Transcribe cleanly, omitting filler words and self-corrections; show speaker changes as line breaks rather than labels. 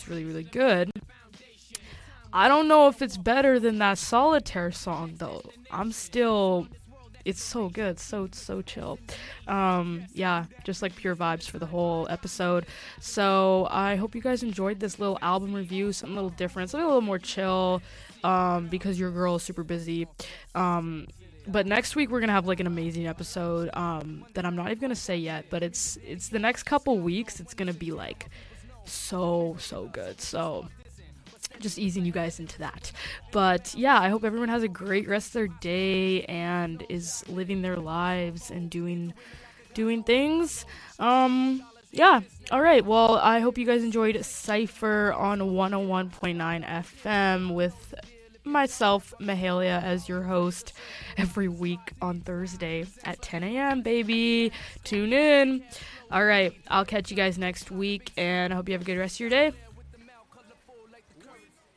it's really, really good. I don't know if it's better than that Solitaire song, though. It's so good, so chill. Yeah, just like pure vibes for the whole episode. So I hope you guys enjoyed this little album review, something a little different, something a little more chill, because your girl is super busy. But next week we're gonna have like an amazing episode that I'm not even gonna say yet, but it's the next couple weeks. It's gonna be like so good. So just easing you guys into that. But yeah, I hope everyone has a great rest of their day and is living their lives and doing things. Yeah. All right. Well, I hope you guys enjoyed Cypher on 101.9 FM with myself, Mahalia, as your host every week on Thursday at 10 a.m., baby. Tune in. All right. I'll catch you guys next week, and I hope you have a good rest of your day.